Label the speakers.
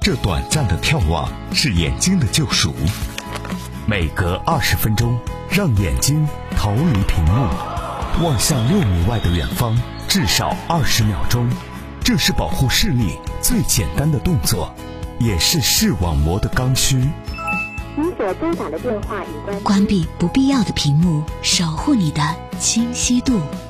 Speaker 1: 这短暂的眺望是眼睛的救赎。每隔20分钟，让眼睛逃离屏幕，望向6米外的远方，至少20秒钟。这是保护视力最简单的动作，也是视网膜的刚需。
Speaker 2: 你所拨打的电话已关机。
Speaker 3: 关闭不必要的屏幕，守护你的清晰度。